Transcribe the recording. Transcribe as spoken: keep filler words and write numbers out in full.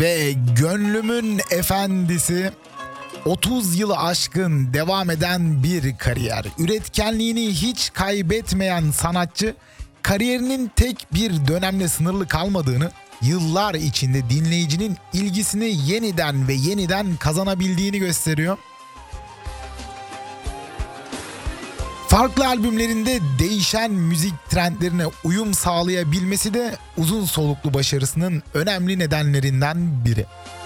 Ve gönlümün efendisi, otuz yılı aşkın devam eden bir kariyer. Üretkenliğini hiç kaybetmeyen sanatçı, kariyerinin tek bir dönemle sınırlı kalmadığını, yıllar içinde dinleyicinin ilgisini yeniden ve yeniden kazanabildiğini gösteriyor. Farklı albümlerinde değişen müzik trendlerine uyum sağlayabilmesi de uzun soluklu başarısının önemli nedenlerinden biri.